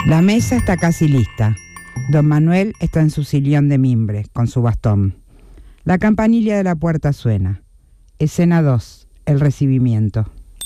La mesa está casi lista. Don Manuel está en su sillón de mimbre, con su bastón. La campanilla de la puerta suena. Escena 2, el recibimiento.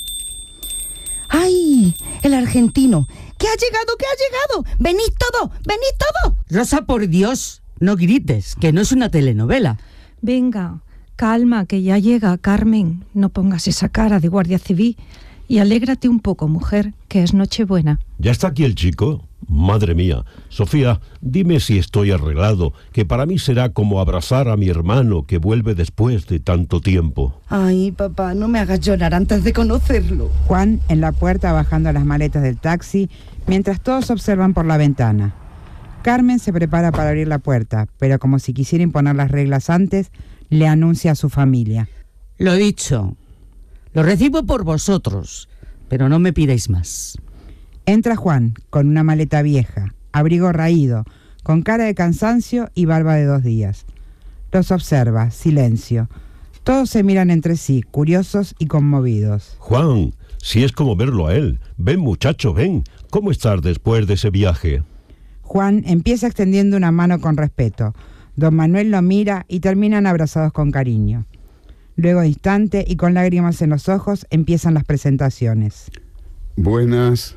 ¡Ay! El argentino. ¿Qué ha llegado? ¿Qué ha llegado? ¡Venid todo! ¡Venid todo! Rosa, por Dios, no grites, que no es una telenovela. Venga, calma, que ya llega, Carmen. No pongas esa cara de guardia civil. Y alégrate un poco, mujer, que es Nochebuena. ¿Ya está aquí el chico? Madre mía. Sofía, dime si estoy arreglado, que para mí será como abrazar a mi hermano que vuelve después de tanto tiempo. Ay, papá, no me hagas llorar antes de conocerlo. Juan en la puerta bajando las maletas del taxi, mientras todos observan por la ventana. Carmen se prepara para abrir la puerta, pero como si quisiera imponer las reglas antes, le anuncia a su familia. Lo dicho, lo recibo por vosotros, pero no me pidáis más. Entra Juan, con una maleta vieja, abrigo raído, con cara de cansancio y barba de 2 días. Los observa, silencio. Todos se miran entre sí, curiosos y conmovidos. Juan, si es como verlo a él. Ven, muchacho, ven. ¿Cómo estás después de ese viaje? Juan empieza extendiendo una mano con respeto. Don Manuel lo mira y terminan abrazados con cariño. Luego de instante y con lágrimas en los ojos empiezan las presentaciones. Buenas.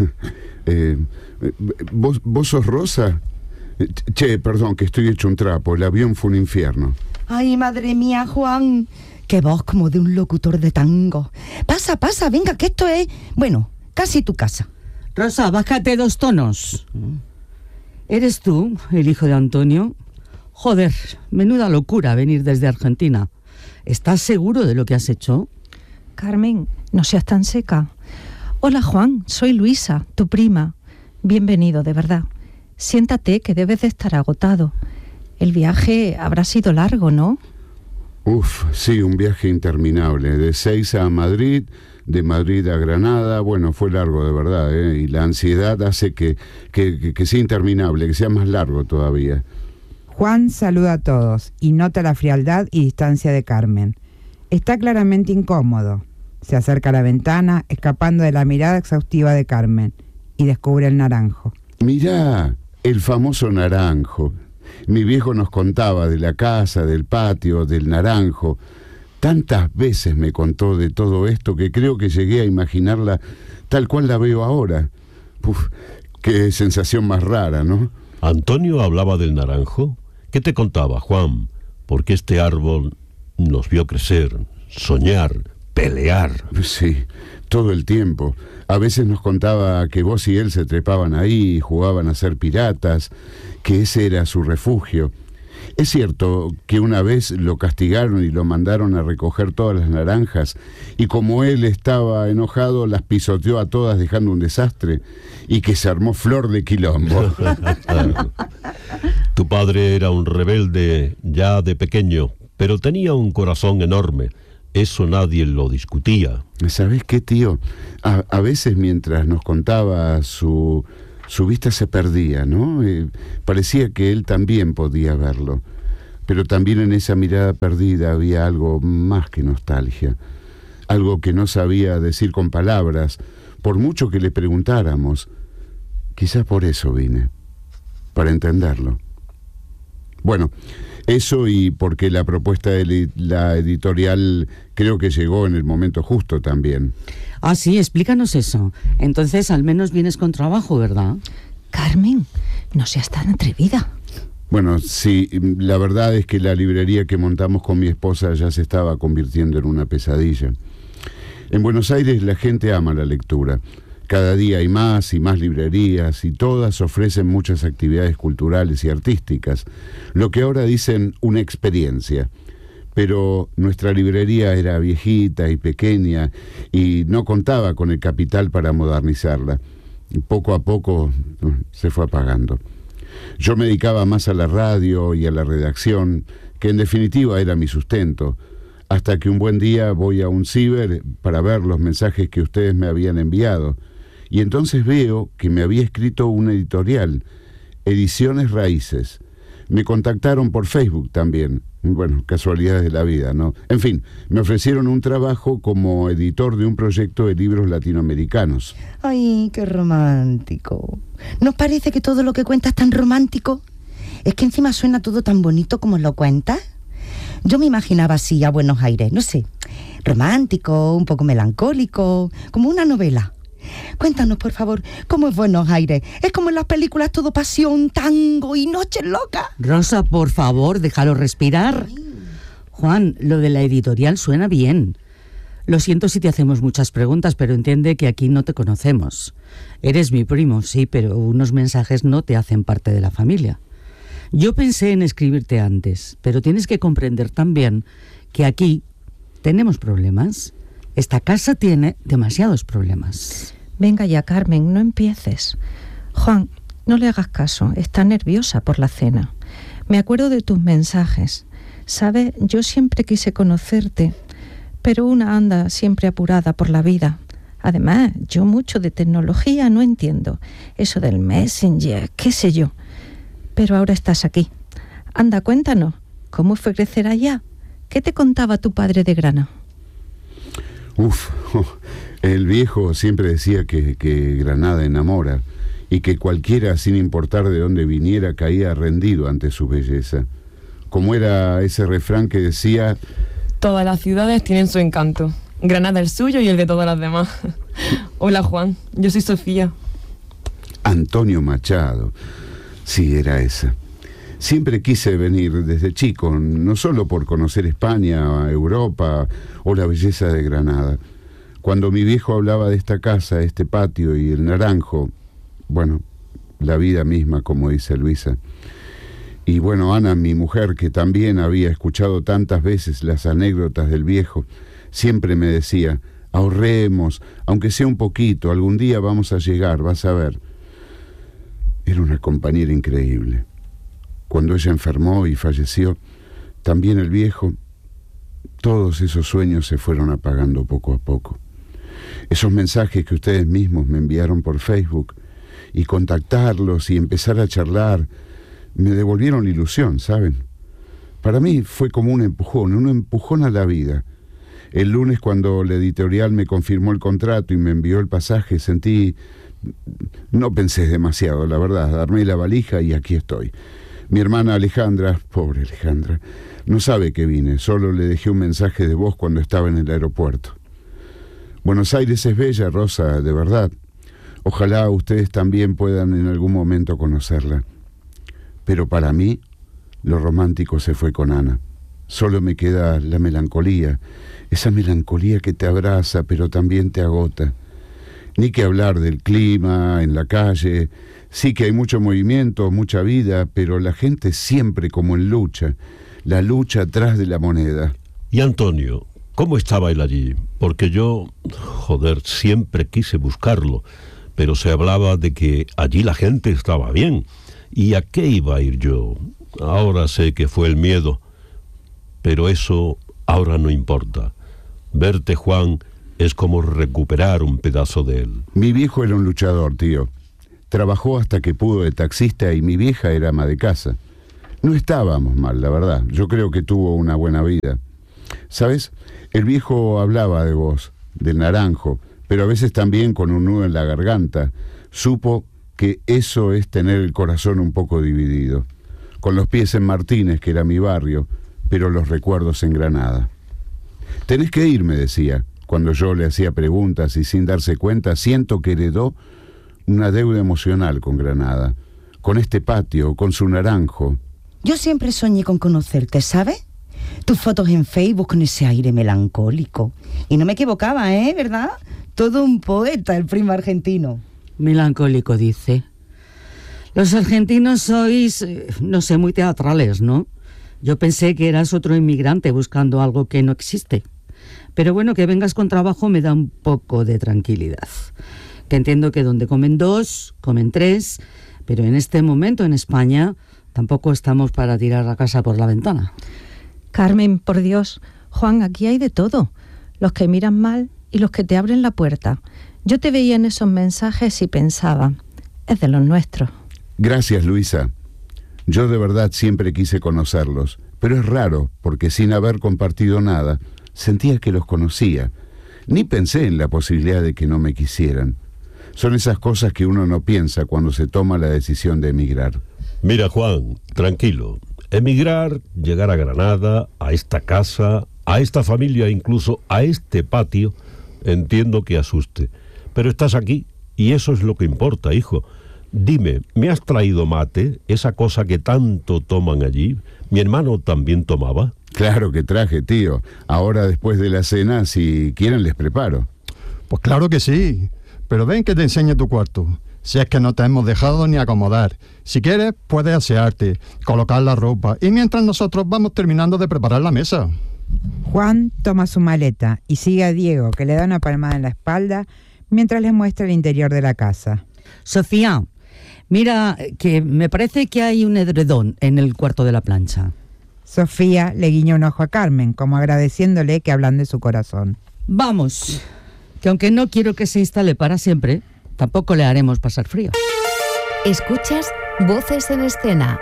¿Vos sos Rosa? Che, perdón, que estoy hecho un trapo. El avión fue un infierno. Ay, madre mía, Juan. Qué voz como de un locutor de tango. Pasa, venga, que esto es, bueno, casi tu casa. Rosa, bájate 2 tonos. ¿Eres tú, el hijo de Antonio? Joder, menuda locura venir desde Argentina. ¿Estás seguro de lo que has hecho? Carmen, no seas tan seca. Hola, Juan, soy Luisa, tu prima. Bienvenido, de verdad. Siéntate, que debes de estar agotado. El viaje habrá sido largo, ¿no? Sí, un viaje interminable. De Seiza a Madrid, de Madrid a Granada. Bueno, fue largo de verdad, ¿eh? Y la ansiedad hace que sea interminable, que sea más largo todavía. Juan saluda a todos y nota la frialdad y distancia de Carmen. Está claramente incómodo. Se acerca a la ventana, escapando de la mirada exhaustiva de Carmen, y descubre el naranjo. Mirá, el famoso naranjo. Mi viejo nos contaba de la casa, del patio, del naranjo. Tantas veces me contó de todo esto que creo que llegué a imaginarla tal cual la veo ahora. Qué sensación más rara, ¿no? ¿Antonio hablaba del naranjo? ¿Qué te contaba, Juan? Porque este árbol nos vio crecer, soñar, pelear. Sí, todo el tiempo. A veces nos contaba que vos y él se trepaban ahí y jugaban a ser piratas, que ese era su refugio. Es cierto que una vez lo castigaron y lo mandaron a recoger todas las naranjas, y como él estaba enojado, las pisoteó a todas dejando un desastre, y que se armó flor de quilombo. Tu padre era un rebelde ya de pequeño, pero tenía un corazón enorme. Eso nadie lo discutía. ¿Sabés qué, tío? A veces mientras nos contaba su vista se perdía, ¿no? Parecía que él también podía verlo. Pero también en esa mirada perdida había algo más que nostalgia. Algo que no sabía decir con palabras, por mucho que le preguntáramos. Quizás por eso vine, para entenderlo. Bueno, eso y porque la propuesta de la editorial creo que llegó en el momento justo también. Ah, sí, explícanos eso. Entonces al menos vienes con trabajo, ¿verdad? Carmen, no seas tan atrevida. Bueno, sí, la verdad es que la librería que montamos con mi esposa ya se estaba convirtiendo en una pesadilla. En Buenos Aires la gente ama la lectura. Cada día hay más y más librerías y todas ofrecen muchas actividades culturales y artísticas, lo que ahora dicen una experiencia. Pero nuestra librería era viejita y pequeña y no contaba con el capital para modernizarla. Y poco a poco se fue apagando. Yo me dedicaba más a la radio y a la redacción, que en definitiva era mi sustento, hasta que un buen día voy a un ciber para ver los mensajes que ustedes me habían enviado. Y entonces veo que me había escrito una editorial, Ediciones Raíces. Me contactaron por Facebook también, Bueno, casualidades de la vida, ¿no? En fin, me ofrecieron un trabajo como editor de un proyecto de libros latinoamericanos. Ay, qué romántico. ¿Nos parece que todo lo que cuentas es tan romántico? Es que encima suena todo tan bonito como lo cuentas. Yo me imaginaba así a Buenos Aires, no sé, romántico, un poco melancólico, como una novela. Cuéntanos, por favor, ¿cómo es Buenos Aires? ¿Es como en las películas todo pasión, tango y noches locas? Rosa, por favor, déjalo respirar. Juan, lo de la editorial suena bien. Lo siento si te hacemos muchas preguntas, pero entiende que aquí no te conocemos. Eres mi primo, sí, pero unos mensajes no te hacen parte de la familia. Yo pensé en escribirte antes, pero tienes que comprender también que aquí tenemos problemas. Esta casa tiene demasiados problemas. Venga ya, Carmen, no empieces. Juan, no le hagas caso, está nerviosa por la cena. Me acuerdo de tus mensajes. ¿Sabes? Yo siempre quise conocerte, pero una anda siempre apurada por la vida. Además, yo mucho de tecnología no entiendo. Eso del Messenger, qué sé yo. Pero ahora estás aquí. Anda, cuéntanos, ¿cómo fue crecer allá? ¿Qué te contaba tu padre de Grana? El viejo siempre decía que Granada enamora y que cualquiera, sin importar de dónde viniera, caía rendido ante su belleza. Como era ese refrán que decía: todas las ciudades tienen su encanto. Granada el suyo y el de todas las demás. Hola, Juan, yo soy Sofía. Antonio Machado. Sí, era esa. Siempre quise venir desde chico, no solo por conocer España, Europa o la belleza de Granada. Cuando mi viejo hablaba de esta casa, este patio y el naranjo, bueno, la vida misma, como dice Luisa. Y bueno, Ana, mi mujer, que también había escuchado tantas veces las anécdotas del viejo, siempre me decía: ahorremos, aunque sea un poquito, algún día vamos a llegar, vas a ver. Era una compañera increíble. Cuando ella enfermó y falleció, también el viejo, todos esos sueños se fueron apagando poco a poco. Esos mensajes que ustedes mismos me enviaron por Facebook, y contactarlos y empezar a charlar, me devolvieron la ilusión, ¿saben? Para mí fue como un empujón a la vida. El lunes, cuando la editorial me confirmó el contrato y me envió el pasaje, no pensé demasiado, la verdad. Armé la valija y aquí estoy. Mi hermana Alejandra, pobre Alejandra, no sabe que vine, solo le dejé un mensaje de voz cuando estaba en el aeropuerto. Buenos Aires es bella, Rosa, de verdad. Ojalá ustedes también puedan en algún momento conocerla. Pero para mí, lo romántico se fue con Ana. Solo me queda la melancolía, esa melancolía que te abraza pero también te agota. Ni que hablar del clima, en la calle. Sí que hay mucho movimiento, mucha vida, pero la gente siempre como en lucha. La lucha atrás de la moneda. Y Antonio, ¿cómo estaba él allí? Porque yo, siempre quise buscarlo, pero se hablaba de que allí la gente estaba bien. ¿Y a qué iba a ir yo? Ahora sé que fue el miedo, pero eso ahora no importa. Verte, Juan, es como recuperar un pedazo de él. Mi viejo era un luchador, tío. Trabajó hasta que pudo de taxista y mi vieja era ama de casa. No estábamos mal, la verdad. Yo creo que tuvo una buena vida. ¿Sabes? El viejo hablaba de vos, del naranjo, pero a veces también con un nudo en la garganta. Supo que eso es tener el corazón un poco dividido. Con los pies en Martínez, que era mi barrio, pero los recuerdos en Granada. Tenés que ir, me decía. Cuando yo le hacía preguntas y sin darse cuenta, siento que heredó una deuda emocional con Granada, con este patio, con su naranjo. Yo siempre soñé con conocerte, ¿sabes? Tus fotos en Facebook con ese aire melancólico. Y no me equivocaba, ¿verdad? Todo un poeta, el primo argentino. Melancólico, dice. Los argentinos sois, no sé, muy teatrales, ¿no? Yo pensé que eras otro inmigrante buscando algo que no existe. Pero bueno, que vengas con trabajo me da un poco de tranquilidad. Que entiendo que donde comen dos, comen tres, pero en este momento en España tampoco estamos para tirar la casa por la ventana. Carmen, por Dios, Juan, aquí hay de todo. Los que miran mal y los que te abren la puerta. Yo te veía en esos mensajes y pensaba, es de los nuestros. Gracias, Luisa. Yo de verdad siempre quise conocerlos, Pero es raro, porque sin haber compartido nada, sentía que los conocía. Ni pensé en la posibilidad de que no me quisieran. Son esas cosas que uno no piensa cuando se toma la decisión de emigrar. Mira, Juan, tranquilo. Emigrar, llegar a Granada, a esta casa, a esta familia, incluso a este patio, entiendo que asuste. Pero estás aquí y eso es lo que importa, hijo. Dime, ¿me has traído mate, esa cosa que tanto toman allí? ¿Mi hermano también tomaba? Claro que traje, tío. Ahora, después de la cena, si quieren, les preparo. Pues claro que sí. Pero ven que te enseñe tu cuarto. Si es que no te hemos dejado ni acomodar. Si quieres, puedes asearte, colocar la ropa. Y mientras nosotros vamos terminando de preparar la mesa. Juan toma su maleta y sigue a Diego, que le da una palmada en la espalda mientras le muestra el interior de la casa. Sofía, mira, que me parece que hay un edredón en el cuarto de la plancha. Sofía le guiña un ojo a Carmen, como agradeciéndole que hablan de su corazón. Vamos, que aunque no quiero que se instale para siempre, tampoco le haremos pasar frío. Escuchas Voces en Escena.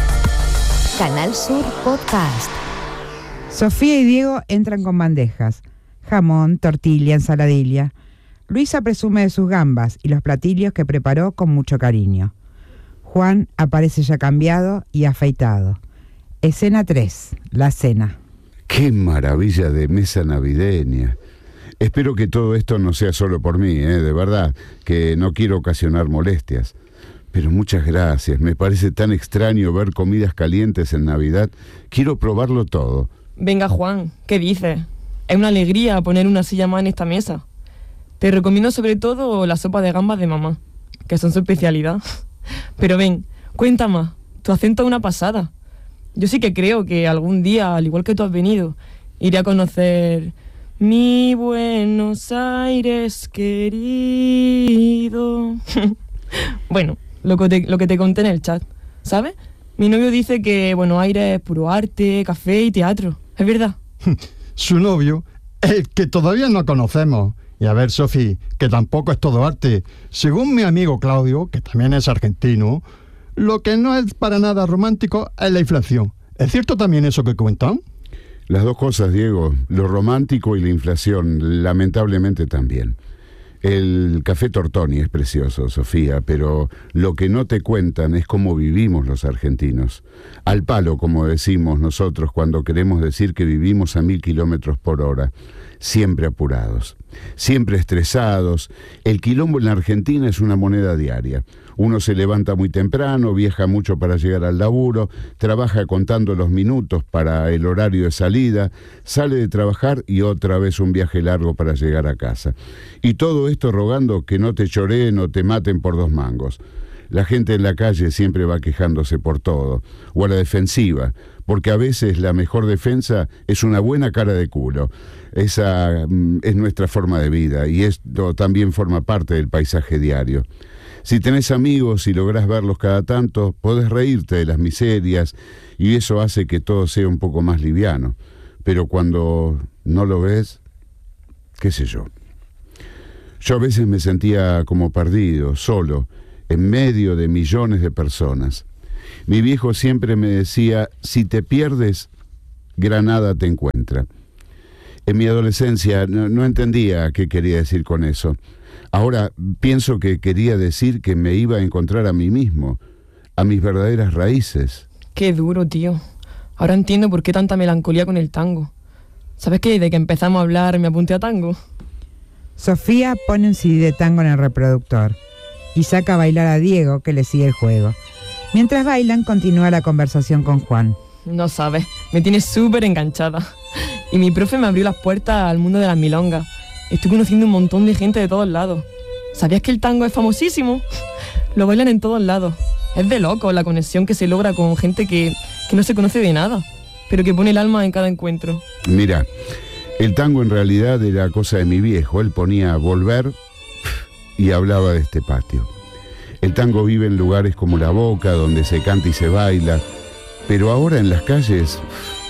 Canal Sur Podcast. Sofía y Diego entran con bandejas: jamón, tortilla, ensaladilla. Luisa presume de sus gambas y los platillos que preparó con mucho cariño. Juan aparece ya cambiado y afeitado. Escena 3, la cena. ¡Qué maravilla de mesa navideña! Espero que todo esto no sea solo por mí, de verdad, que no quiero ocasionar molestias. Pero muchas gracias, me parece tan extraño ver comidas calientes en Navidad. Quiero probarlo todo. Venga, Juan, ¿qué dices? Es una alegría poner una silla más en esta mesa. Te recomiendo sobre todo la sopa de gambas de mamá, que son su especialidad. Pero ven, cuenta más, tu acento es una pasada. Yo sí que creo que algún día, al igual que tú has venido, iré a conocer mi Buenos Aires querido. Bueno, lo que te conté en el chat, ¿sabes? Mi novio dice que Buenos Aires es puro arte, café y teatro. ¿Es verdad? Su novio, el que todavía no conocemos. Y a ver, Sofi, que tampoco es todo arte. Según mi amigo Claudio, que también es argentino, lo que no es para nada romántico es la inflación. ¿Es cierto también eso que cuentan? Las dos cosas, Diego, lo romántico y la inflación, lamentablemente también. El café Tortoni es precioso, Sofía, pero lo que no te cuentan es cómo vivimos los argentinos. Al palo, como decimos nosotros cuando queremos decir que vivimos a 1000 kilómetros por hora. Siempre apurados, siempre estresados. El quilombo en la Argentina es una moneda diaria. Uno se levanta muy temprano, viaja mucho para llegar al laburo, trabaja contando los minutos para el horario de salida, sale de trabajar y otra vez un viaje largo para llegar a casa. Y todo esto rogando que no te choreen o te maten por 2 mangos. La gente en la calle siempre va quejándose por todo, o a la defensiva, porque a veces la mejor defensa es una buena cara de culo. Esa es nuestra forma de vida y esto también forma parte del paisaje diario. Si tenés amigos y lográs verlos cada tanto, podés reírte de las miserias y eso hace que todo sea un poco más liviano. Pero cuando no lo ves, qué sé yo. Yo a veces me sentía como perdido, solo, en medio de millones de personas. Mi viejo siempre me decía, si te pierdes, Granada te encuentra. En mi adolescencia no entendía qué quería decir con eso. Ahora pienso que quería decir que me iba a encontrar a mí mismo, a mis verdaderas raíces. Qué duro, tío. Ahora entiendo por qué tanta melancolía con el tango. ¿Sabes qué? Desde que empezamos a hablar me apunté a tango. Sofía pone un CD de tango en el reproductor y saca a bailar a Diego, que le sigue el juego. Mientras bailan, continúa la conversación con Juan. No sabes, me tienes súper enganchada. Y mi profe me abrió las puertas al mundo de las milongas. Estoy conociendo un montón de gente de todos lados. ¿Sabías que el tango es famosísimo? Lo bailan en todos lados. Es de loco la conexión que se logra con gente que no se conoce de nada, pero que pone el alma en cada encuentro. Mira, el tango en realidad era cosa de mi viejo. Él ponía Volver y hablaba de este patio. El tango vive en lugares como La Boca, donde se canta y se baila, pero ahora en las calles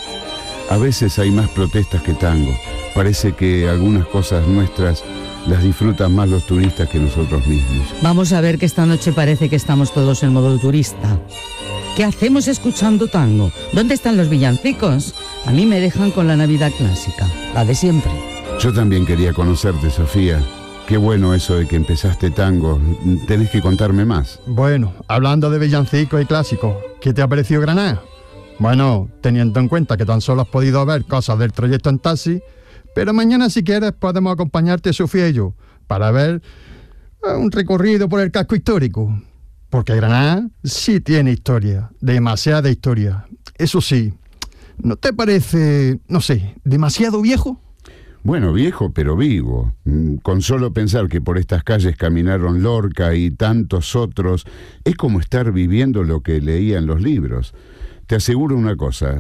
a veces hay más protestas que tango. Parece que algunas cosas nuestras las disfrutan más los turistas que nosotros mismos. Vamos a ver que esta noche parece que estamos todos en modo turista. ¿Qué hacemos escuchando tango? ¿Dónde están los villancicos? A mí me dejan con la Navidad clásica, la de siempre. Yo también quería conocerte, Sofía. Qué bueno eso de que empezaste tango. Tenés que contarme más. Bueno, hablando de villancicos y clásicos, ¿qué te ha parecido Granada? Bueno, teniendo en cuenta que tan solo has podido ver cosas del trayecto en taxi, pero mañana si quieres podemos acompañarte Sofía y yo para ver un recorrido por el casco histórico. Porque Granada sí tiene historia, demasiada historia. Eso sí, ¿no te parece, no sé, demasiado viejo? Bueno, viejo, pero vivo. Con solo pensar que por estas calles caminaron Lorca y tantos otros, es como estar viviendo lo que leía en los libros. Te aseguro una cosa,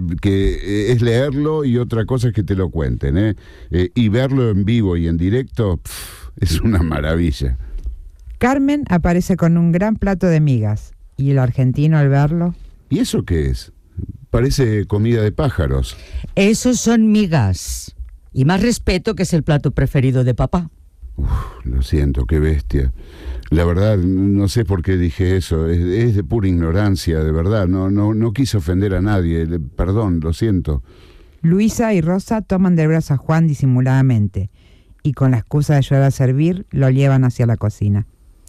que es leerlo y otra cosa es que te lo cuenten, ¿eh? Y verlo en vivo y en directo, es una maravilla. Carmen aparece con un gran plato de migas, y el argentino al verlo... ¿Y eso qué es? Parece comida de pájaros. Esos son migas. Y más respeto, que es el plato preferido de papá. Lo siento, qué bestia. La verdad, no sé por qué dije eso. Es de pura ignorancia, de verdad. No quise ofender a nadie. Perdón, lo siento. Luisa y Rosa toman del brazo a Juan disimuladamente, y con la excusa de ayudar a servir, lo llevan hacia la cocina.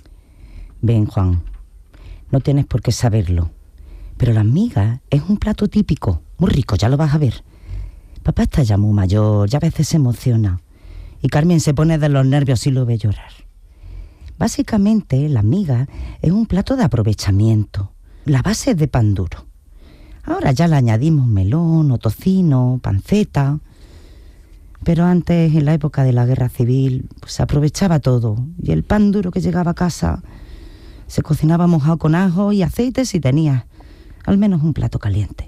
Ven, Juan, no tienes por qué saberlo, pero las migas es un plato típico, muy rico, ya lo vas a ver. Papá está ya muy mayor, ya a veces se emociona, y Carmen se pone de los nervios y lo ve llorar. Básicamente, las migas es un plato de aprovechamiento. La base es de pan duro. Ahora ya le añadimos melón o tocino, panceta. Pero antes, en la época de la guerra civil, pues se aprovechaba todo, y el pan duro que llegaba a casa se cocinaba mojado con ajo y aceite si tenías al menos un plato caliente.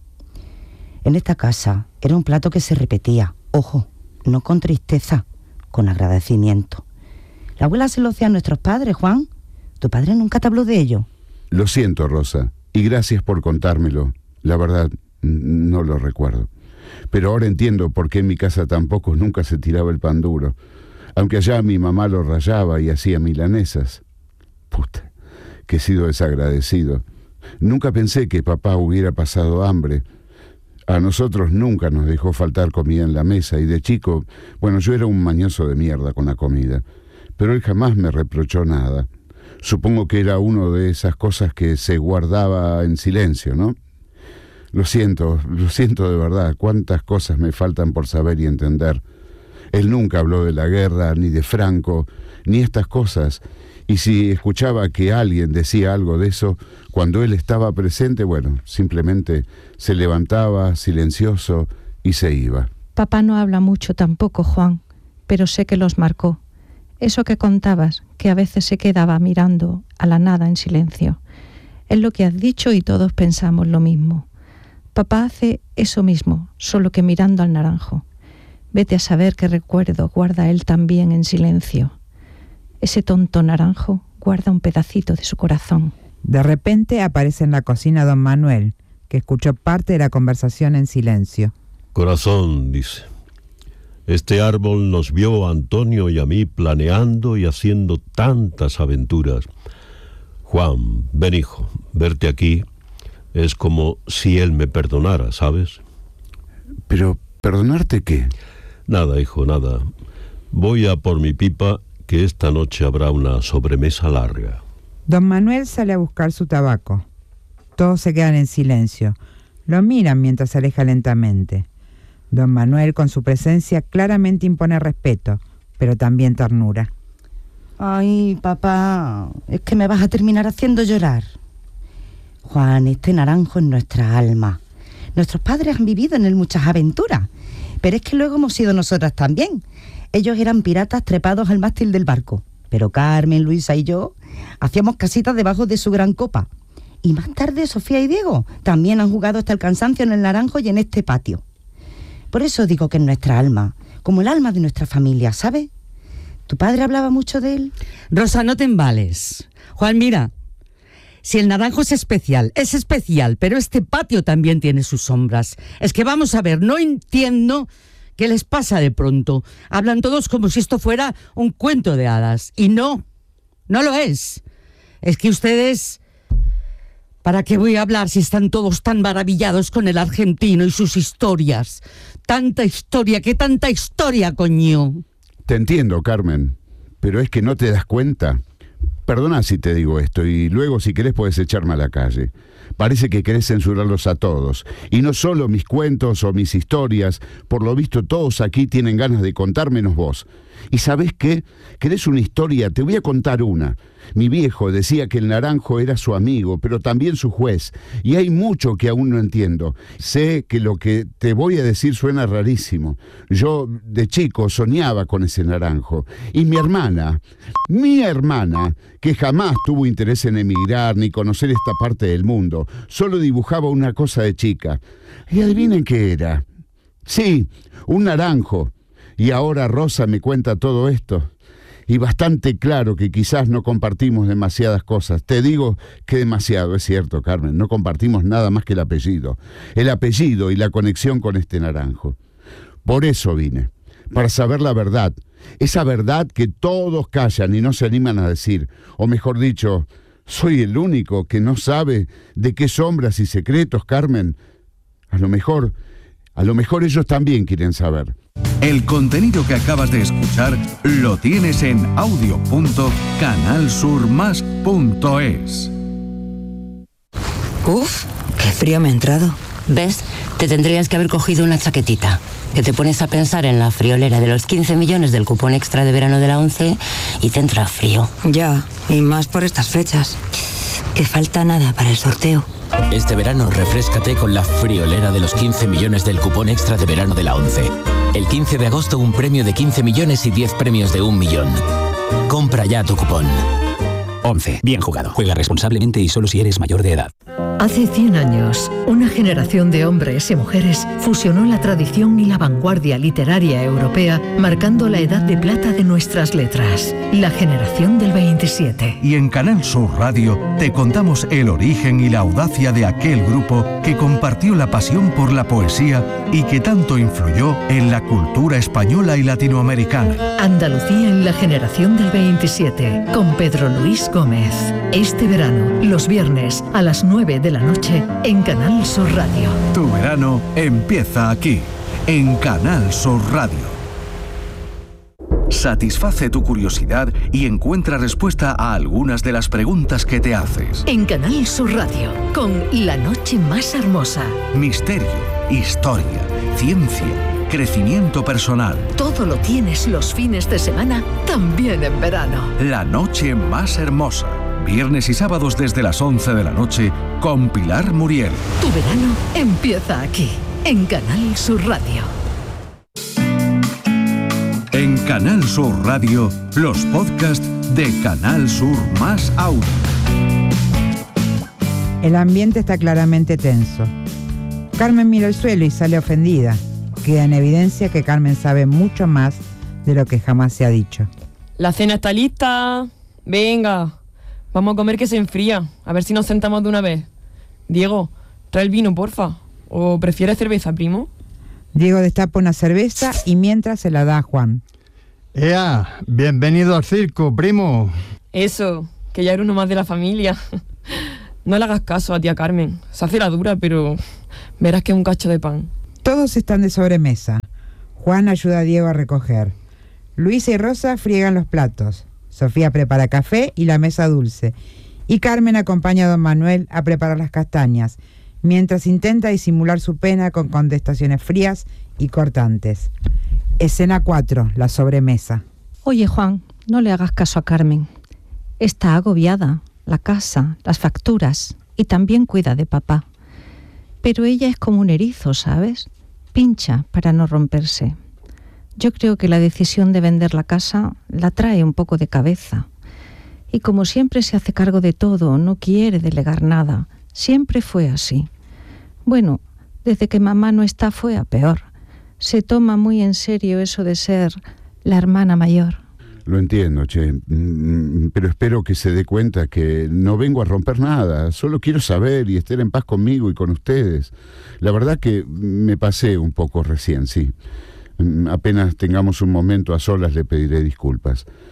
En esta casa era un plato que se repetía, ojo, no con tristeza, con agradecimiento. La abuela se lo hacía a nuestros padres, Juan. ¿Tu padre nunca te habló de ello? Lo siento, Rosa, y gracias por contármelo. La verdad, no lo recuerdo. Pero ahora entiendo por qué en mi casa tampoco nunca se tiraba el pan duro, aunque allá mi mamá lo rallaba y hacía milanesas. Puta, que he sido desagradecido. Nunca pensé que papá hubiera pasado hambre. A nosotros nunca nos dejó faltar comida en la mesa, y de chico, bueno, yo era un mañoso de mierda con la comida, pero él jamás me reprochó nada. Supongo que era una de esas cosas que se guardaba en silencio, ¿no? Lo siento de verdad, cuántas cosas me faltan por saber y entender. Él nunca habló de la guerra, ni de Franco, ni estas cosas, y si escuchaba que alguien decía algo de eso, cuando él estaba presente, bueno, simplemente se levantaba silencioso y se iba. Papá no habla mucho tampoco, Juan, pero sé que los marcó. Eso que contabas, que a veces se quedaba mirando a la nada en silencio. Es lo que has dicho y todos pensamos lo mismo. Papá hace eso mismo, solo que mirando al naranjo. Vete a saber qué recuerdo guarda él también en silencio. Ese tonto naranjo guarda un pedacito de su corazón. De repente aparece en la cocina don Manuel, que escuchó parte de la conversación en silencio. Corazón, dice. Este árbol nos vio a Antonio y a mí planeando y haciendo tantas aventuras. Juan, ven hijo, verte aquí es como si él me perdonara, ¿sabes? Pero, ¿perdonarte qué? Nada, hijo, nada. Voy a por mi pipa, que esta noche habrá una sobremesa larga. Don Manuel sale a buscar su tabaco. Todos se quedan en silencio. Lo miran mientras se aleja lentamente. Don Manuel, con su presencia, claramente impone respeto, pero también ternura. Ay, papá, es que me vas a terminar haciendo llorar. Juan, este naranjo es nuestra alma. Nuestros padres han vivido en él muchas aventuras, pero es que luego hemos sido nosotras también. Ellos eran piratas trepados al mástil del barco, pero Carmen, Luisa y yo hacíamos casitas debajo de su gran copa. Y más tarde Sofía y Diego también han jugado hasta el cansancio en el naranjo y en este patio. Por eso digo que es nuestra alma, como el alma de nuestra familia, ¿sabes? ¿Tu padre hablaba mucho de él? Rosa, no te embales. Juan, mira, si el naranjo es especial, pero este patio también tiene sus sombras. Es que vamos a ver, no entiendo qué les pasa de pronto. Hablan todos como si esto fuera un cuento de hadas. Y no lo es. Es que ustedes... ¿Para qué voy a hablar si están todos tan maravillados con el argentino y sus historias? Tanta historia, ¿qué tanta historia, coño? Te entiendo, Carmen, pero es que no te das cuenta. Perdona si te digo esto, y luego si querés podés echarme a la calle. Parece que querés censurarlos a todos. Y no solo mis cuentos o mis historias, por lo visto todos aquí tienen ganas de contar menos vos. ¿Y sabés qué? ¿Querés una historia? Te voy a contar una. Mi viejo decía que el naranjo era su amigo, pero también su juez. Y hay mucho que aún no entiendo. Sé que lo que te voy a decir suena rarísimo. Yo, de chico, soñaba con ese naranjo. Y mi hermana, que jamás tuvo interés en emigrar ni conocer esta parte del mundo, solo dibujaba una cosa de chica. Y adivinen qué era. Sí, un naranjo. Y ahora Rosa me cuenta todo esto. Y bastante claro que quizás no compartimos demasiadas cosas. Te digo que demasiado, es cierto, Carmen. No compartimos nada más que el apellido. El apellido y la conexión con este naranjo. Por eso vine. Para saber la verdad. Esa verdad que todos callan y no se animan a decir. O mejor dicho, soy el único que no sabe de qué sombras y secretos, Carmen. A lo mejor ellos también quieren saber. El contenido que acabas de escuchar lo tienes en audio.canalsurmas.es. Uf, qué frío me ha entrado. ¿Ves? Te tendrías que haber cogido una chaquetita. Que te pones a pensar en la friolera de los 15 millones del cupón extra de verano de la 11 y te entra frío. Ya, y más por estas fechas. Que falta nada para el sorteo. Este verano refréscate con la friolera de los 15 millones del cupón extra de verano de la 11. El 15 de agosto un premio de 15 millones y 10 premios de 1 millón. Compra ya tu cupón. 11. Bien jugado. Juega responsablemente y solo si eres mayor de edad. Hace 100 años, una generación de hombres y mujeres fusionó la tradición y la vanguardia literaria europea, marcando la edad de plata de nuestras letras, la generación del 27. Y en Canal Sur Radio te contamos el origen y la audacia de aquel grupo que compartió la pasión por la poesía y que tanto influyó en la cultura española y latinoamericana. Andalucía en la generación del 27, con Pedro Luis Gómez. Este verano, los viernes a las 9 de la noche en Canal Sur Radio. Tu verano empieza aquí, en Canal Sur Radio. Satisface tu curiosidad y encuentra respuesta a algunas de las preguntas que te haces. En Canal Sur Radio, con La Noche Más Hermosa. Misterio, historia, ciencia, crecimiento personal. Todo lo tienes los fines de semana, también en verano. La Noche Más Hermosa. Viernes y sábados desde las 11 de la noche con Pilar Muriel. Tu verano empieza aquí, en Canal Sur Radio. En Canal Sur Radio, los podcasts de Canal Sur Más Audio. El ambiente está claramente tenso. Carmen mira el suelo y sale ofendida. Queda en evidencia que Carmen sabe mucho más de lo que jamás se ha dicho. La cena está lista. Venga. Vamos a comer que se enfría. A ver si nos sentamos de una vez. Diego, trae el vino, porfa. ¿O prefieres cerveza, primo? Diego destapa una cerveza y mientras se la da a Juan. ¡Ea! Bienvenido al circo, primo. Eso, que ya era uno más de la familia. No le hagas caso a tía Carmen. Se hace la dura, pero verás que es un cacho de pan. Todos están de sobremesa. Juan ayuda a Diego a recoger. Luisa y Rosa friegan los platos. Sofía prepara café y la mesa dulce. Y Carmen acompaña a don Manuel a preparar las castañas, mientras intenta disimular su pena con contestaciones frías y cortantes. Escena 4, la sobremesa. Oye, Juan, no le hagas caso a Carmen. Está agobiada, la casa, las facturas, y también cuida de papá. Pero ella es como un erizo, ¿sabes? Pincha para no romperse. Yo creo que la decisión de vender la casa la trae un poco de cabeza. Y como siempre se hace cargo de todo, no quiere delegar nada. Siempre fue así. Bueno, desde que mamá no está fue a peor. Se toma muy en serio eso de ser la hermana mayor. Lo entiendo, che, pero espero que se dé cuenta que no vengo a romper nada. Solo quiero saber y estar en paz conmigo y con ustedes. La verdad que me pasé un poco recién, sí. Apenas tengamos un momento a solas le pediré disculpas.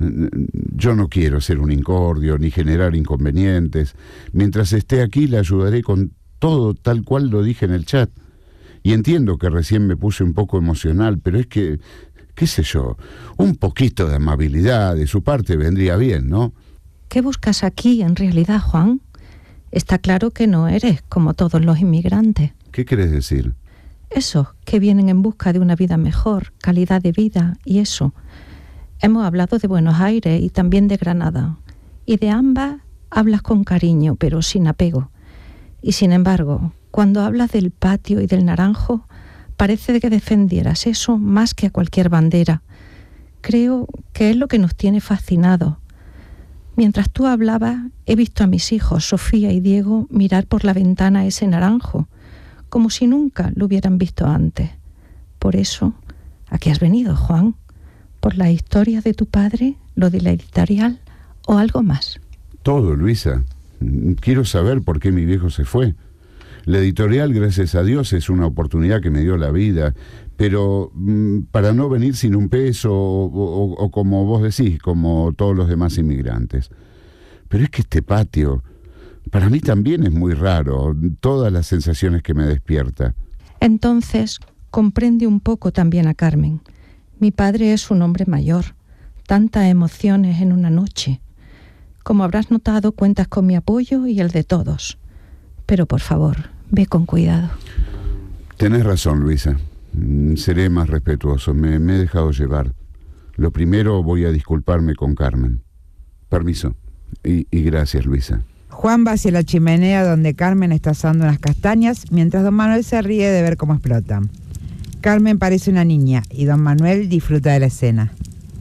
Yo no quiero ser un incordio ni generar inconvenientes. Mientras esté aquí le ayudaré con todo tal cual lo dije en el chat. Y entiendo que recién me puse un poco emocional, pero es que, qué sé yo, un poquito de amabilidad de su parte vendría bien, ¿no? ¿Qué buscas aquí en realidad, Juan? Está claro que no eres como todos los inmigrantes. ¿Qué querés decir? Esos que vienen en busca de una vida mejor, calidad de vida y eso. Hemos hablado de Buenos Aires y también de Granada. Y de ambas hablas con cariño, pero sin apego. Y sin embargo, cuando hablas del patio y del naranjo, parece que defendieras eso más que a cualquier bandera. Creo que es lo que nos tiene fascinados. Mientras tú hablabas, he visto a mis hijos, Sofía y Diego, mirar por la ventana ese naranjo, como si nunca lo hubieran visto antes. Por eso, ¿a qué has venido, Juan? ¿Por la historia de tu padre, lo de la editorial o algo más? Todo, Luisa. Quiero saber por qué mi viejo se fue. La editorial, gracias a Dios, es una oportunidad que me dio la vida, pero para no venir sin un peso o como vos decís, como todos los demás inmigrantes. Pero es que este patio, para mí también es muy raro, todas las sensaciones que me despierta. Entonces, comprende un poco también a Carmen. Mi padre es un hombre mayor, tantas emociones en una noche. Como habrás notado, cuentas con mi apoyo y el de todos. Pero por favor, ve con cuidado. Tenés razón, Luisa. Seré más respetuoso. Me he dejado llevar. Lo primero, voy a disculparme con Carmen. Permiso. Y gracias, Luisa. Juan va hacia la chimenea donde Carmen está asando unas castañas, mientras don Manuel se ríe de ver cómo explotan. Carmen parece una niña y don Manuel disfruta de la escena.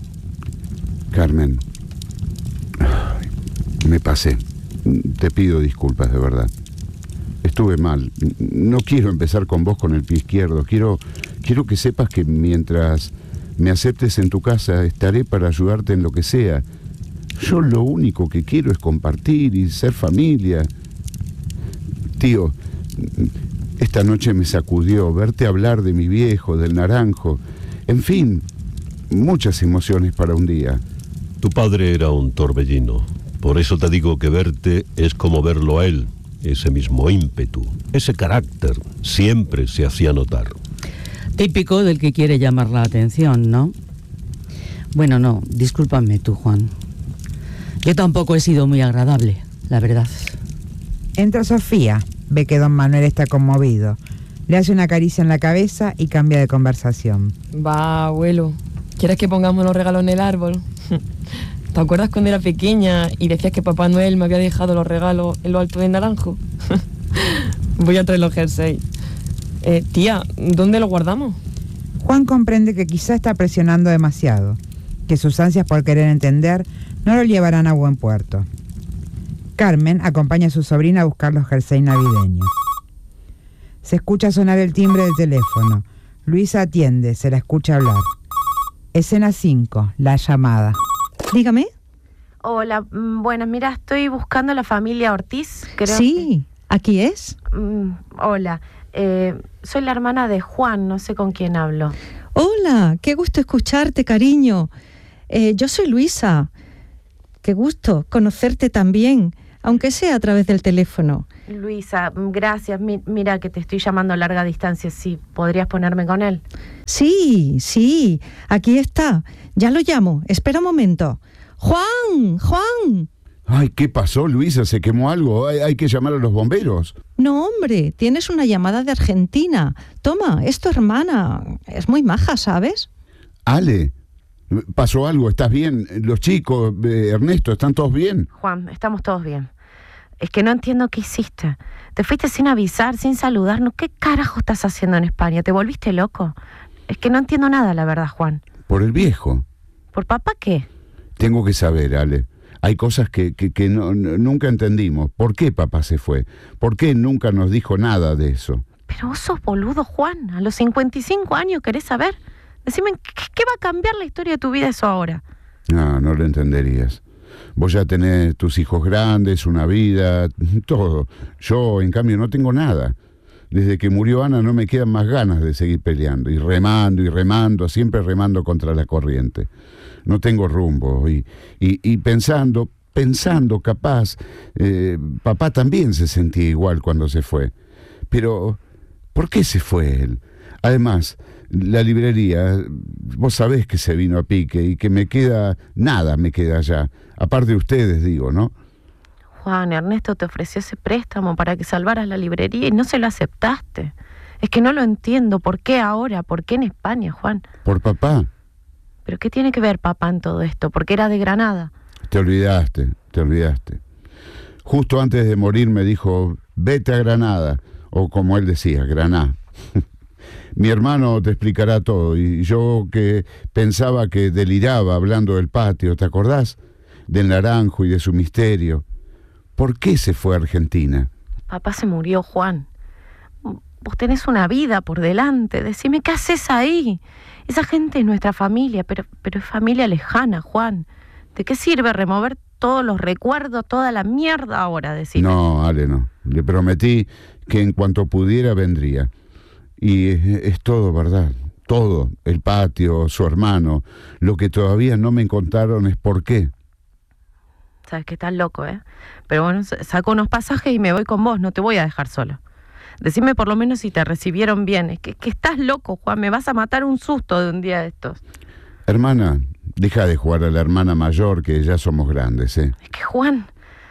Carmen, me pasé. Te pido disculpas, de verdad. Estuve mal. No quiero empezar con vos con el pie izquierdo. Quiero que sepas que mientras me aceptes en tu casa, estaré para ayudarte en lo que sea. Yo lo único que quiero es compartir y ser familia. Tío, esta noche me sacudió verte hablar de mi viejo, del naranjo. En fin, muchas emociones para un día. Tu padre era un torbellino. Por eso te digo que verte es como verlo a él. Ese mismo ímpetu, ese carácter, siempre se hacía notar. Típico del que quiere llamar la atención, ¿no? Bueno, no, discúlpame tú, Juan. Yo tampoco he sido muy agradable, la verdad. Entra Sofía, ve que don Manuel está conmovido. Le hace una caricia en la cabeza y cambia de conversación. Va, abuelo, ¿quieres que pongamos los regalos en el árbol? ¿Te acuerdas cuando era pequeña y decías que Papá Noel me había dejado los regalos en lo alto del naranjo? Voy a traer los jerseys. Tía, ¿dónde los guardamos? Juan comprende que quizá está presionando demasiado, que sus ansias por querer entender no lo llevarán a buen puerto. Carmen acompaña a su sobrina a buscar los jerseys navideños. Se escucha sonar el timbre del teléfono. Luisa atiende, se la escucha hablar. Escena 5, la llamada. Dígame. Hola, buenas, mira, estoy buscando a la familia Ortiz, creo. Sí, ¿aquí es? Hola, soy la hermana de Juan, no sé con quién hablo. Hola, qué gusto escucharte, cariño. Yo soy Luisa. Qué gusto conocerte también, aunque sea a través del teléfono. Luisa, gracias. Mira que te estoy llamando a larga distancia, ¿sí? ¿Podrías ponerme con él? Sí, aquí está. Ya lo llamo, espera un momento. ¡Juan! Ay, ¿qué pasó, Luisa? ¿Se quemó algo? ¿Hay que llamar a los bomberos? No, hombre, tienes una llamada de Argentina. Toma, es tu hermana. Es muy maja, ¿sabes? Ale, ¿pasó algo? ¿Estás bien? Los chicos, Ernesto, ¿están todos bien? Juan, estamos todos bien. Es que no entiendo qué hiciste. Te fuiste sin avisar, sin saludarnos. ¿Qué carajo estás haciendo en España? ¿Te volviste loco? Es que no entiendo nada, la verdad, Juan. Por el viejo. ¿Por papá qué? Tengo que saber, Ale. Hay cosas que nunca entendimos. ¿Por qué papá se fue? ¿Por qué nunca nos dijo nada de eso? Pero vos sos boludo, Juan. A los 55 años querés saber. Decime, ¿qué va a cambiar la historia de tu vida eso ahora? No lo entenderías. Vos ya tenés tus hijos grandes, una vida, todo. Yo, en cambio, no tengo nada. Desde que murió Ana no me quedan más ganas de seguir peleando, y remando, siempre remando contra la corriente. No tengo rumbo, y pensando capaz, papá también se sentía igual cuando se fue. Pero, ¿por qué se fue él? Además, la librería, vos sabés que se vino a pique y que nada me queda allá. Aparte de ustedes, digo, ¿no? Juan, Ernesto te ofreció ese préstamo para que salvaras la librería y no se lo aceptaste. Es que no lo entiendo. ¿Por qué ahora? ¿Por qué en España, Juan? Por papá. ¿Pero qué tiene que ver papá en todo esto? Porque era de Granada. Te olvidaste. Justo antes de morir me dijo, vete a Granada, o como él decía, Graná. Mi hermano te explicará todo, y yo que pensaba que deliraba hablando del patio, ¿te acordás? Del naranjo y de su misterio. ¿Por qué se fue a Argentina? Papá se murió, Juan. Vos tenés una vida por delante. Decime, ¿qué haces ahí? Esa gente es nuestra familia, pero es familia lejana, Juan. ¿De qué sirve remover todos los recuerdos, toda la mierda ahora? Decime. No, Ale, no. Le prometí que en cuanto pudiera vendría. Y es todo verdad. Todo. El patio, su hermano. Lo que todavía no me contaron es por qué. Sabes que estás loco, ¿eh? Pero bueno, saco unos pasajes y me voy con vos. No te voy a dejar solo. Decime por lo menos si te recibieron bien. Es que estás loco, Juan. Me vas a matar un susto de un día de estos. Hermana, deja de jugar a la hermana mayor, que ya somos grandes, ¿eh? Es que, Juan...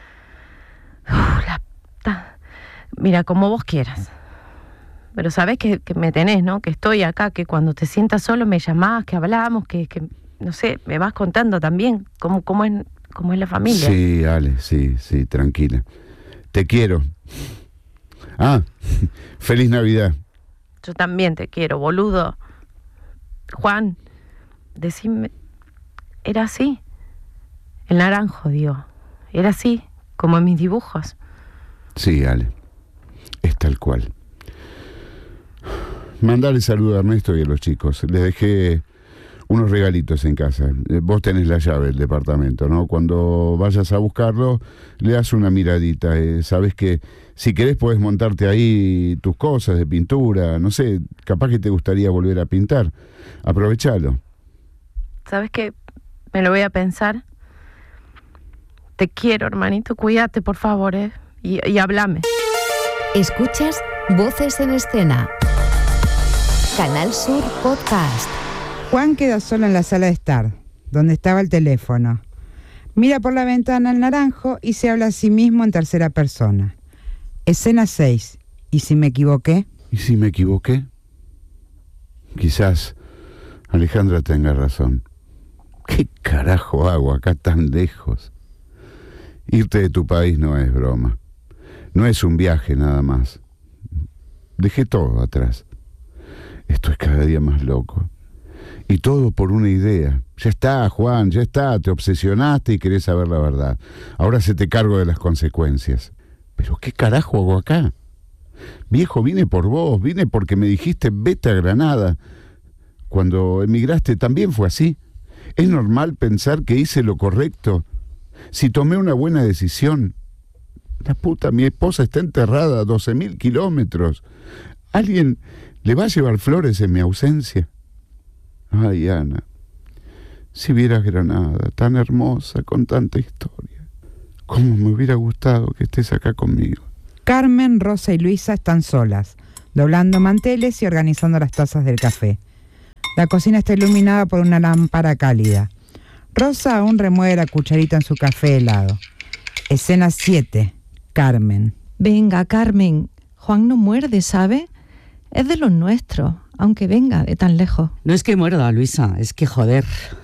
Mira, como vos quieras. Pero sabés que me tenés, ¿no? Que estoy acá, que cuando te sientas solo me llamás, que hablamos, que no sé, me vas contando también cómo es la familia. Sí, Ale, sí, tranquila. Te quiero. Feliz Navidad. Yo también te quiero, boludo. Juan, decime, ¿era así? El naranjo, digo. ¿Era así? Como en mis dibujos. Sí, Ale. Es tal cual. Mandale saludo a Ernesto y a los chicos. Les dejé unos regalitos en casa. Vos tenés la llave del departamento, ¿no? Cuando vayas a buscarlo, le das una miradita. Sabés que si querés podés montarte ahí tus cosas de pintura. No sé, capaz que te gustaría volver a pintar. Aprovechalo. ¿Sabés qué? Me lo voy a pensar. Te quiero, hermanito. Cuídate, por favor, ¿eh? Y háblame. Escuchas Voces en Escena. Canal Sur Podcast. Juan queda solo en la sala de estar, donde estaba el teléfono. Mira por la ventana al naranjo y se habla a sí mismo en tercera persona. Escena 6. ¿Y si me equivoqué? ¿Y si me equivoqué? Quizás Alejandra tenga razón. ¿Qué carajo hago acá tan lejos? Irte de tu país no es broma. No es un viaje nada más. Dejé todo atrás. Esto es cada día más loco. Y todo por una idea. Ya está, Juan, ya está. Te obsesionaste y querés saber la verdad. Ahora se te cargo de las consecuencias. ¿Pero qué carajo hago acá? Viejo, vine por vos. Vine porque me dijiste vete a Granada. Cuando emigraste también fue así. ¿Es normal pensar que hice lo correcto? Si tomé una buena decisión. La puta, mi esposa está enterrada a 12.000 kilómetros. ¿Alguien le va a llevar flores en mi ausencia? Ay, Ana, si vieras Granada, tan hermosa, con tanta historia. ¿Cómo me hubiera gustado que estés acá conmigo? Carmen, Rosa y Luisa están solas, doblando manteles y organizando las tazas del café. La cocina está iluminada por una lámpara cálida. Rosa aún remueve la cucharita en su café helado. Escena 7. Carmen. Venga, Carmen. Juan no muerde, ¿sabe? Es de los nuestros, aunque venga de tan lejos. No es que muerda, Luisa, es que joder,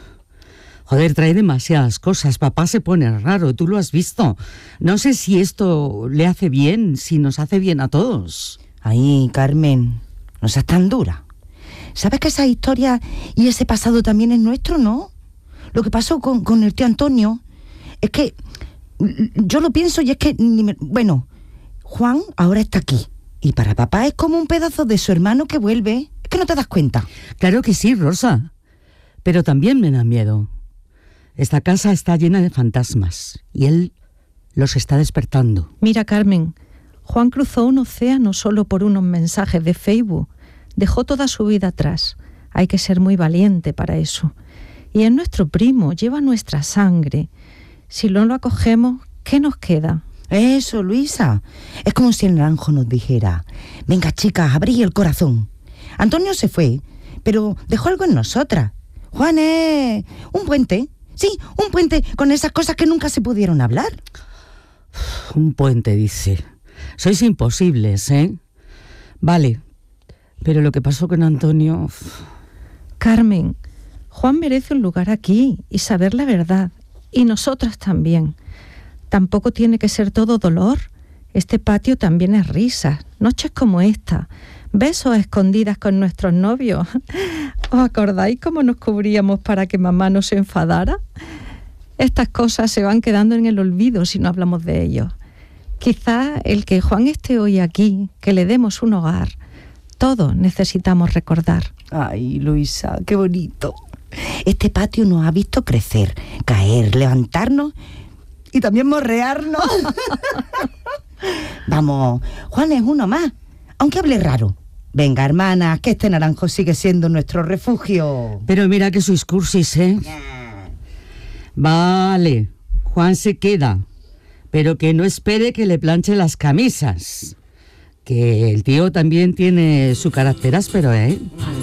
trae demasiadas cosas. Papá se pone raro, tú lo has visto. No sé si esto le hace bien, si nos hace bien a todos. Ay, Carmen, no seas tan dura. ¿Sabes que esa historia y ese pasado también es nuestro, no? Lo que pasó con el tío Antonio es que yo lo pienso y es que... Bueno, Juan ahora está aquí. Y para papá es como un pedazo de su hermano que vuelve. Es que no te das cuenta. Claro que sí, Rosa. Pero también me da miedo. Esta casa está llena de fantasmas y él los está despertando. Mira, Carmen, Juan cruzó un océano solo por unos mensajes de Facebook. Dejó toda su vida atrás. Hay que ser muy valiente para eso. Y es nuestro primo, lleva nuestra sangre. Si no lo acogemos, ¿qué nos queda? Eso, Luisa. Es como si el naranjo nos dijera: venga, chicas, abrid el corazón. Antonio se fue, pero dejó algo en nosotras. Juan es un puente. Sí, un puente con esas cosas que nunca se pudieron hablar. Un puente, dice. Sois imposibles, ¿eh? Vale, pero lo que pasó con Antonio... Carmen, Juan merece un lugar aquí y saber la verdad. Y nosotras también. Tampoco tiene que ser todo dolor. Este patio también es risas, noches como esta, besos a escondidas con nuestros novios. ¿Os acordáis cómo nos cubríamos para que mamá no se enfadara? Estas cosas se van quedando en el olvido si no hablamos de ellos. Quizá el que Juan esté hoy aquí, que le demos un hogar, todos necesitamos recordar. Ay, Luisa, qué bonito. Este patio nos ha visto crecer, caer, levantarnos y también morrearnos. Vamos, Juan es uno más, aunque hable raro. Venga, hermana, que este naranjo sigue siendo nuestro refugio. Pero mira que sois cursis, ¿eh? Vale, Juan se queda, pero que no espere que le planche las camisas. Que el tío también tiene su carácter áspero, ¿eh?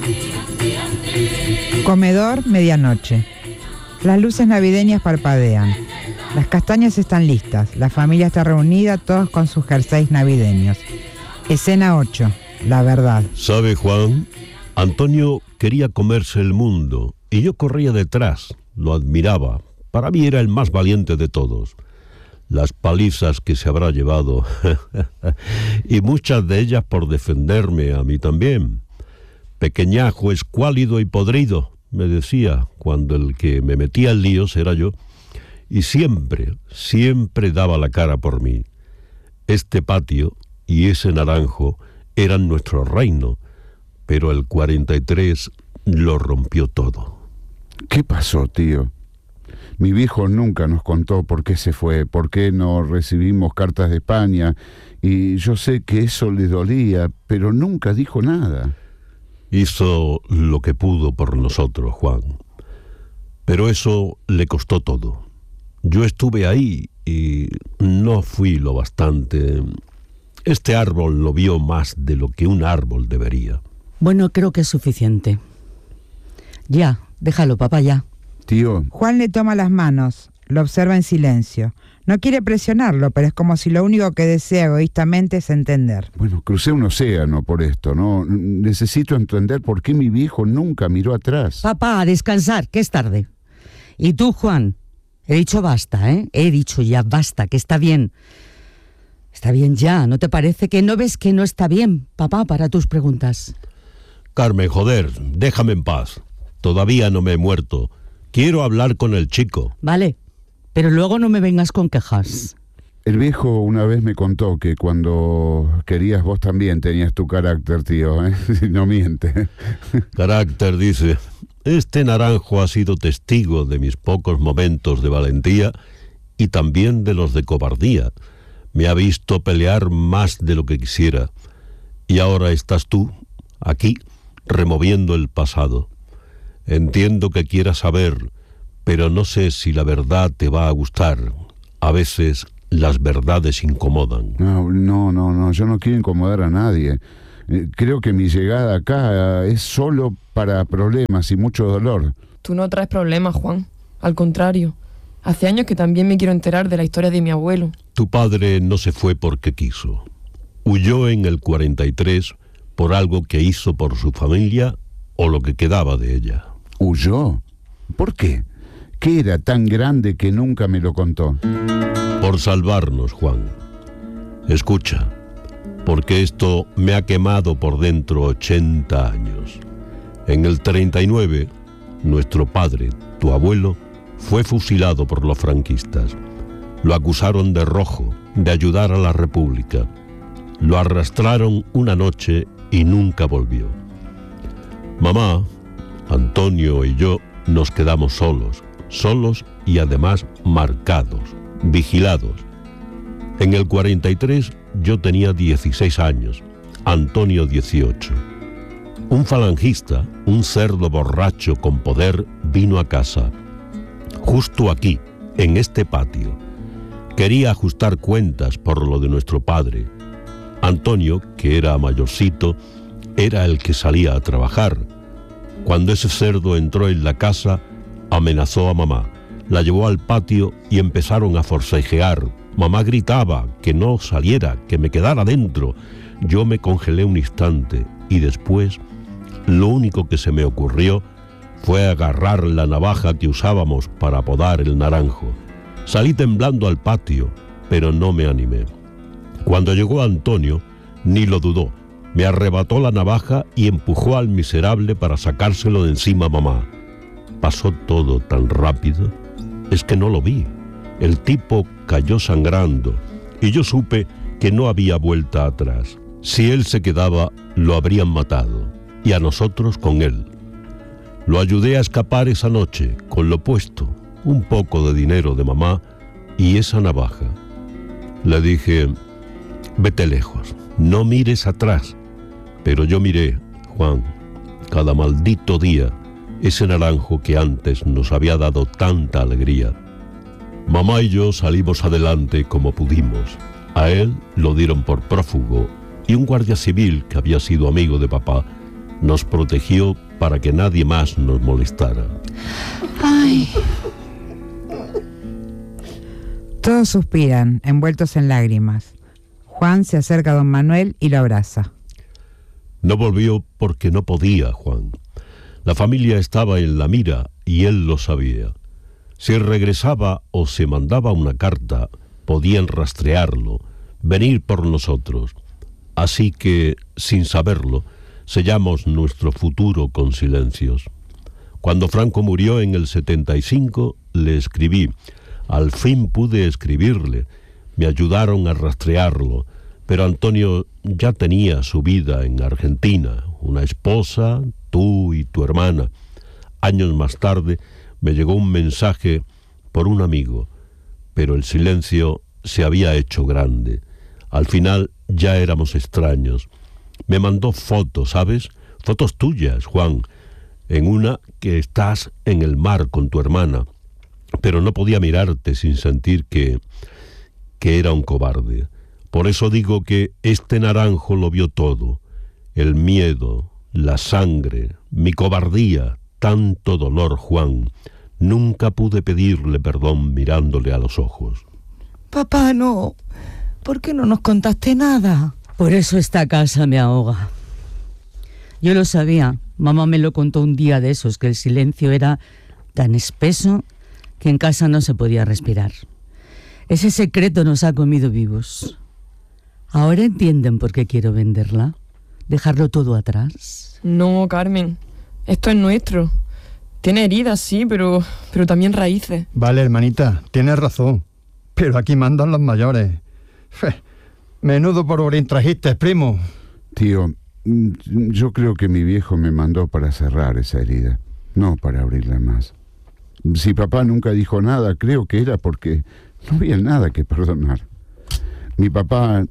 Comedor, medianoche. Las luces navideñas parpadean. Las castañas están listas. La familia está reunida, todos con sus jerseys navideños. Escena 8. La verdad. ¿Sabe, Juan? Antonio quería comerse el mundo y yo corría detrás. Lo admiraba. Para mí era el más valiente de todos. Las palizas que se habrá llevado y muchas de ellas por defenderme a mí también. Pequeñajo, escuálido y podrido, me decía, cuando el que me metía en líos era yo. Y siempre, siempre daba la cara por mí. Este patio y ese naranjo eran nuestro reino, pero el 43 lo rompió todo. ¿Qué pasó, tío? Mi viejo nunca nos contó por qué se fue, por qué no recibimos cartas de España, y yo sé que eso le dolía, pero nunca dijo nada. Hizo lo que pudo por nosotros, Juan, pero eso le costó todo. Yo estuve ahí y no fui lo bastante. Este árbol lo vio más de lo que un árbol debería. Bueno, creo que es suficiente. Ya, déjalo, papá, ya. Tío. Juan le toma las manos, lo observa en silencio. No quiere presionarlo, pero es como si lo único que desea egoístamente es entender. Bueno, crucé un océano por esto, ¿no? Necesito entender por qué mi viejo nunca miró atrás. Papá, a descansar, que es tarde. Y tú, Juan, he dicho basta, ¿eh? He dicho ya basta, que está bien. Está bien ya, ¿no te parece que no ves que no está bien, papá, para tus preguntas? Carmen, joder, déjame en paz. Todavía no me he muerto. Quiero hablar con el chico. Vale, pero luego no me vengas con quejas. El viejo una vez me contó que cuando querías vos también tenías tu carácter, tío, ¿eh? No miente. Carácter, dice. Este naranjo ha sido testigo de mis pocos momentos de valentía y también de los de cobardía. Me ha visto pelear más de lo que quisiera. Y ahora estás tú, aquí, removiendo el pasado. Entiendo que quieras saber, pero no sé si la verdad te va a gustar. A veces las verdades incomodan. No, yo no quiero incomodar a nadie. Creo que mi llegada acá es solo para problemas y mucho dolor. Tú no traes problemas, Juan. Al contrario. Hace años que también me quiero enterar de la historia de mi abuelo. Tu padre no se fue porque quiso. Huyó en el 43 por algo que hizo por su familia o lo que quedaba de ella. ¿Huyó? ¿Por qué? ¿Qué era tan grande que nunca me lo contó? Por salvarnos, Juan. Escucha, porque esto me ha quemado por dentro 80 años. En el 39, nuestro padre, tu abuelo, fue fusilado por los franquistas. Lo acusaron de rojo, de ayudar a la República. Lo arrastraron una noche y nunca volvió. Mamá, Antonio y yo nos quedamos solos y además marcados, vigilados. En el 43 yo tenía 16 años, Antonio 18. Un falangista, un cerdo borracho con poder, vino a casa, justo aquí, en este patio. Quería ajustar cuentas por lo de nuestro padre. Antonio, que era mayorcito, era el que salía a trabajar. Cuando ese cerdo entró en la casa, amenazó a mamá, la llevó al patio y empezaron a forcejear. Mamá gritaba que no saliera, que me quedara dentro. Yo me congelé un instante y después lo único que se me ocurrió fue agarrar la navaja que usábamos para podar el naranjo. Salí temblando al patio, pero no me animé. Cuando llegó Antonio, ni lo dudó. Me arrebató la navaja y empujó al miserable para sacárselo de encima a mamá. Pasó todo tan rápido, es que no lo vi. El tipo cayó sangrando y yo supe que no había vuelta atrás. Si él se quedaba, lo habrían matado, y a nosotros con él. Lo ayudé a escapar esa noche, con lo puesto, un poco de dinero de mamá y esa navaja. Le dije, vete lejos, no mires atrás. Pero yo miré, Juan, cada maldito día, ese naranjo que antes nos había dado tanta alegría. Mamá y yo salimos adelante como pudimos. A él lo dieron por prófugo y un guardia civil, que había sido amigo de papá, nos protegió para que nadie más nos molestara. Ay. Todos suspiran, envueltos en lágrimas. Juan se acerca a don Manuel y lo abraza. No volvió porque no podía, Juan. La familia estaba en la mira y él lo sabía. Si regresaba o se mandaba una carta, podían rastrearlo, venir por nosotros. Así que, sin saberlo, sellamos nuestro futuro con silencios. Cuando Franco murió en el 75, le escribí. Al fin pude escribirle. Me ayudaron a rastrearlo. Pero Antonio ya tenía su vida en Argentina, una esposa, tú y tu hermana. Años más tarde me llegó un mensaje por un amigo, pero el silencio se había hecho grande. Al final ya éramos extraños. Me mandó fotos, ¿sabes? Fotos tuyas, Juan. En una que estás en el mar con tu hermana, pero no podía mirarte sin sentir que era un cobarde. Por eso digo que este naranjo lo vio todo. El miedo, la sangre, mi cobardía, tanto dolor, Juan. Nunca pude pedirle perdón mirándole a los ojos. Papá, no. ¿Por qué no nos contaste nada? Por eso esta casa me ahoga. Yo lo sabía. Mamá me lo contó un día de esos, que el silencio era tan espeso que en casa no se podía respirar. Ese secreto nos ha comido vivos. ¿Ahora entienden por qué quiero venderla? ¿Dejarlo todo atrás? No, Carmen. Esto es nuestro. Tiene heridas, sí, pero también raíces. Vale, hermanita, tienes razón. Pero aquí mandan los mayores. Menudo porborín trajiste, primo. Tío, yo creo que mi viejo me mandó para cerrar esa herida, no para abrirla más. Si papá nunca dijo nada, creo que era porque no había nada que perdonar. Mi papá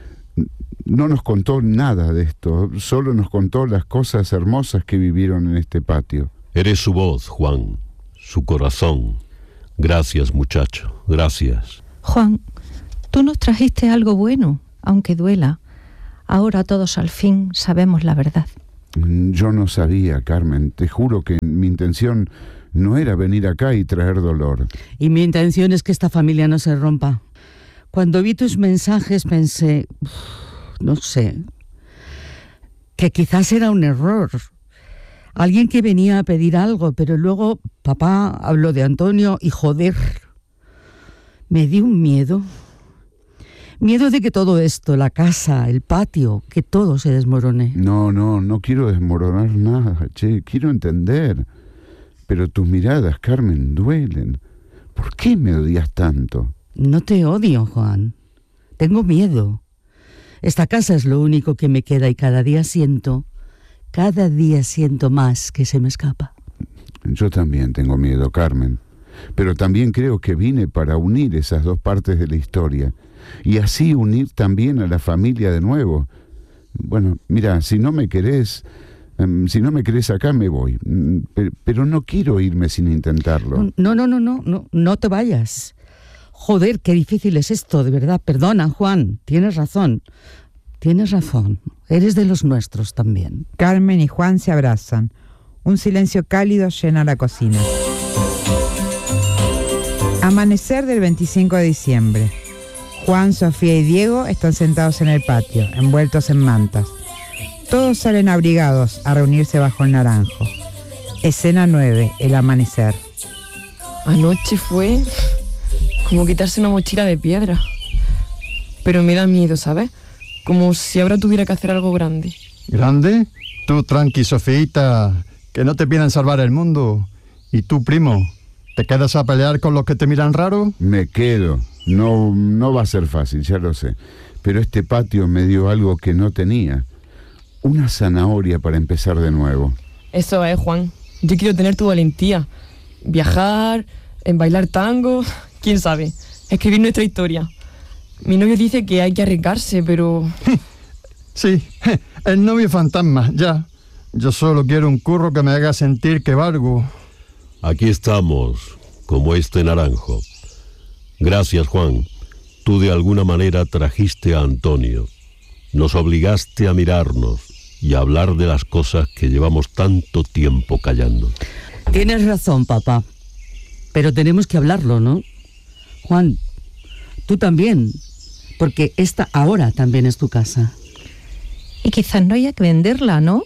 no nos contó nada de esto, solo nos contó las cosas hermosas que vivieron en este patio. Eres su voz, Juan, su corazón. Gracias, muchacho, gracias. Juan, tú nos trajiste algo bueno, aunque duela. Ahora todos al fin sabemos la verdad. Yo no sabía, Carmen. Te juro que mi intención no era venir acá y traer dolor. Y mi intención es que esta familia no se rompa. Cuando vi tus mensajes pensé, no sé, que quizás era un error. Alguien que venía a pedir algo, pero luego papá habló de Antonio y joder, me dio un miedo. Miedo de que todo esto, la casa, el patio, que todo se desmorone. No quiero desmoronar nada, che, quiero entender. Pero tus miradas, Carmen, duelen. ¿Por qué me odias tanto? No te odio, Juan. Tengo miedo. Esta casa es lo único que me queda y cada día siento más que se me escapa. Yo también tengo miedo, Carmen. pero también creo que vine para unir esas dos partes de la historia y así unir también a la familia de nuevo. Bueno, mira, si no me querés acá me voy, pero no quiero irme sin intentarlo. No te vayas. Joder, qué difícil es esto, de verdad. Perdona, Juan, tienes razón. Eres de los nuestros también. Carmen y Juan se abrazan. Un silencio cálido llena la cocina. Amanecer del 25 de diciembre. Juan, Sofía y Diego están sentados en el patio, envueltos en mantas. Todos salen abrigados a reunirse bajo el naranjo. Escena 9, el amanecer. Anoche fue como quitarse una mochila de piedra. Pero me da miedo, ¿sabes? Como si ahora tuviera que hacer algo grande. ¿Grande? Tú tranqui, Sofíita, que no te piden salvar el mundo. ¿Y tú, primo, te quedas a pelear con los que te miran raro? Me quedo. No va a ser fácil, ya lo sé. Pero este patio me dio algo que no tenía. Una zanahoria para empezar de nuevo. Eso es, Juan. Yo quiero tener tu valentía. Viajar, bailar tango, quién sabe. Escribir nuestra historia. Mi novio dice que hay que arriesgarse, pero... Sí, el novio fantasma, ya. Yo solo quiero un curro que me haga sentir que valgo. Aquí estamos, como este naranjo. Gracias, Juan. Tú de alguna manera trajiste a Antonio. Nos obligaste a mirarnos y a hablar de las cosas que llevamos tanto tiempo callando. Tienes razón, papá. Pero tenemos que hablarlo, ¿no? Juan, tú también, porque esta ahora también es tu casa. Y quizás no haya que venderla, ¿no?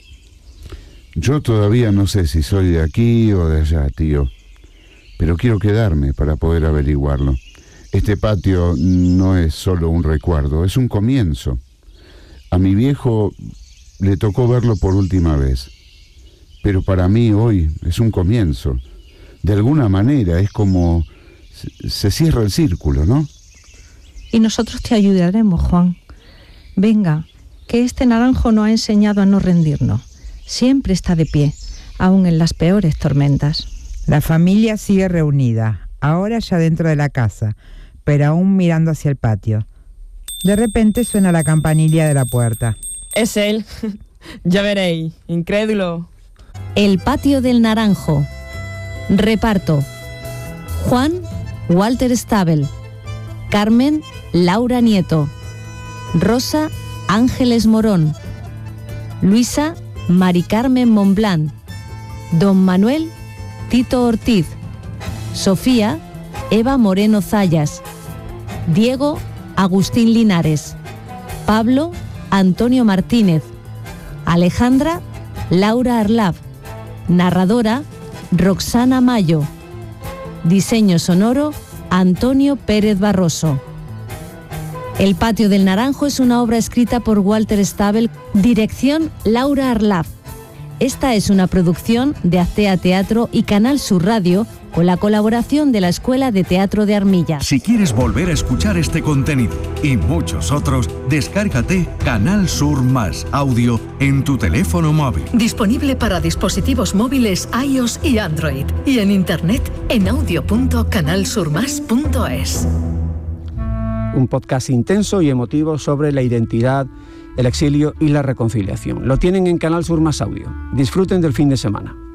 Yo todavía no sé si soy de aquí o de allá, tío. Pero quiero quedarme para poder averiguarlo. Este patio no es solo un recuerdo, es un comienzo. A mi viejo le tocó verlo por última vez. Pero para mí hoy es un comienzo. De alguna manera es como... se cierra el círculo, ¿no? Y nosotros te ayudaremos, Juan. Venga, que este naranjo nos ha enseñado a no rendirnos. Siempre está de pie, aun en las peores tormentas. La familia sigue reunida, ahora ya dentro de la casa, pero aún mirando hacia el patio. De repente suena la campanilla de la puerta. Es él. Ya veréis, incrédulo. El patio del naranjo. Reparto: Juan, Walter Stabel. Carmen, Laura Nieto. Rosa, Ángeles Morón. Luisa, Mari Carmen Montblanc. Don Manuel, Tito Ortiz. Sofía, Eva Moreno Zayas. Diego, Agustín Linares. Pablo, Antonio Martínez. Alejandra, Laura Arlab. Narradora, Roxana Mayo. Diseño sonoro, Antonio Pérez Barroso. El patio del naranjo es una obra escrita por Walter Stabel, dirección Laura Arlab. Esta es una producción de Actea Teatro y Canal Sur Radio, con la colaboración de la Escuela de Teatro de Armilla. Si quieres volver a escuchar este contenido y muchos otros, descárgate Canal Sur Más Audio en tu teléfono móvil. Disponible para dispositivos móviles iOS y Android. Y en internet en audio.canalsurmas.es. Un podcast intenso y emotivo sobre la identidad, el exilio y la reconciliación. Lo tienen en Canal Sur Más Audio. Disfruten del fin de semana.